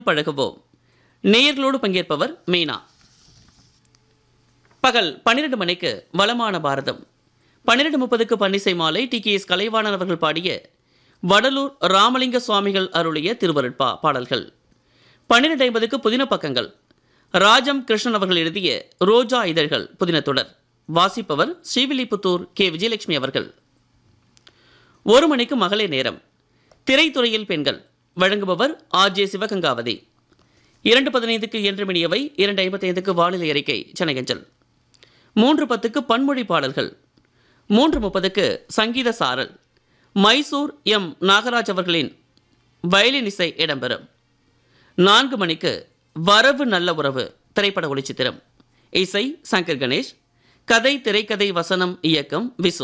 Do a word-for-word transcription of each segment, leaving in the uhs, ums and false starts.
பழகுவோம். நேயர்களோடு பங்கேற்பவர் மீனா. பகல் பன்னிரண்டு மணிக்கு வளமான பாரதம், பன்னிரண்டு முப்பதுக்கு பன்னிசை மாலை டி கே எஸ் கலைவாணன் அவர்கள் பாடிய வடலூர் ராமலிங்க சுவாமிகள் அருளிய திருவருட்பா பாடல்கள். பன்னிரண்டு ஐம்பதுக்கு புதின பக்கங்கள், ராஜம் கிருஷ்ணன் அவர்கள் எழுதிய ரோஜா இதழ்கள் புதினத்தொடர். வாசிப்பவர் ஸ்ரீவில்லிபுத்தூர் கே விஜயலட்சுமி அவர்கள். ஒரு மணிக்கு மகளிர் நேரம், திரைத்துறையில் பெண்கள், வழங்குபவர் ஆர் ஜே சிவகங்காவதி. இரண்டு பதினைந்துக்கு என்று மணியவை, இரண்டு ஐம்பத்தி ஐந்துக்கு வானிலை அறிக்கை சென்னையஞ்சல். மூன்று பத்துக்கு பன்மொழி பாடல்கள், மூன்று முப்பதுக்கு சங்கீத சாரல், மைசூர் எம் நாகராஜ் அவர்களின் வயலின் இசை இடம்பெறும். நான்கு மணிக்கு வரவு நல்ல உறவு திரைப்பட ஒளிச்சித்திரம், இசை சங்கர் கணேஷ், கதை திரைக்கதை வசனம் இயக்கம் விசு.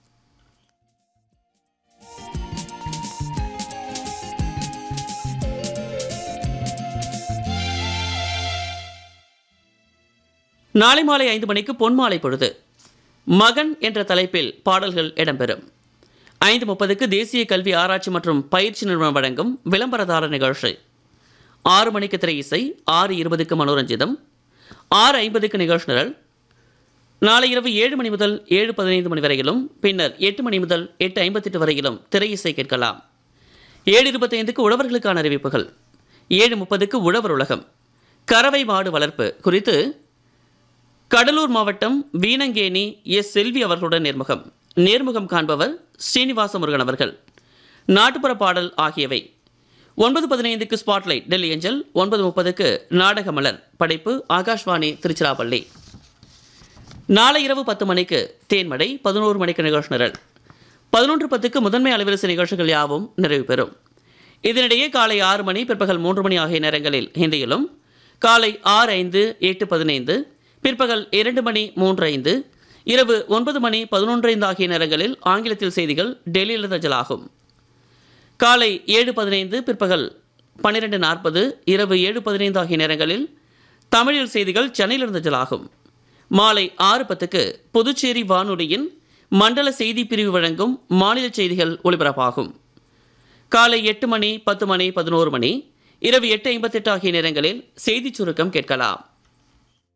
நாளை மாலை ஐந்து மணிக்கு பொன்மாலை பொழுது, மகன் என்ற தலைப்பில் பாடல்கள் இடம்பெறும். ஐந்து முப்பதுக்கு தேசிய கல்வி ஆராய்ச்சி மற்றும் பயிற்சி நிறுவனம் வழங்கும் விளம்பரதாரர் நிகழ்ச்சி. ஆறு மணிக்கு திரை இசை, ஆறு இருபதுக்கு மனோரஞ்சிதம், ஆறு ஐம்பதுக்கு நிகழ்ச்சி நிரல். நாளை இரவு ஏழு மணி முதல் ஏழு பதினைந்து மணி வரையிலும், பின்னர் எட்டு மணி முதல் எட்டு ஐம்பத்தி எட்டு வரையிலும் திரை இசை கேட்கலாம். ஏழு இருபத்தி ஐந்துக்கு உழவர்களுக்கான அறிவிப்புகள். ஏழு முப்பதுக்கு உழவர் உலகம், கறவை மாடு வளர்ப்பு குறித்து கடலூர் மாவட்டம் வீணங்கேணி எஸ் செல்வி அவர்களுடன் நேர்முகம். நேர்முகம் காண்பவர் ஸ்ரீனிவாச முருகன் அவர்கள். நாட்டுப்புற பாடல் ஆகியவை. ஒன்பது பதினைந்துக்கு ஸ்பாட்லைட் டெல்லி ஏஞ்சல். ஒன்பது முப்பதுக்கு நாடக மலர், படைப்பு ஆகாஷ்வாணி திருச்சிராப்பள்ளி. நாளை இரவு பத்து மணிக்கு தேன்மடை, பதினோரு மணிக்கு நிகழ்ச்சி நிரல். பதினொன்று பத்துக்கு முதன்மை அலைவரிசை நிகழ்ச்சிகள் யாவும் நிறைவு பெறும். இதனிடையே காலை ஆறு மணி, பிற்பகல் மூன்று மணி ஆகிய நேரங்களில் ஹிந்தியிலும், காலை ஆறு ஐந்து எட்டு பதினைந்து, பிற்பகல் இரண்டு மணி மூன்று ஐந்து, இரவு ஒன்பது மணி பதினொன்று ஐந்து ஆகிய நேரங்களில் ஆங்கிலத்தில் செய்திகள் டெல்லியில் அஞ்சலாகும். காலை ஏழு பதினைந்து, பிற்பகல் பன்னிரெண்டு நாற்பது, இரவு ஏழு பதினைந்து ஆகிய நேரங்களில் தமிழில் செய்திகள் சென்னையிலிருந்து அஞ்சலாகும். மாலை ஆறு பத்துக்கு புதுச்சேரி வானொலியின் மண்டல செய்தி பிரிவு வழங்கும் மாநில செய்திகள் ஒலிபரப்பாகும். காலை எட்டு மணி, பத்து மணி, பதினோரு மணி, இரவு எட்டு ஐம்பத்தி எட்டு ஆகிய நேரங்களில் செய்திச் சுருக்கம் கேட்கலாம்.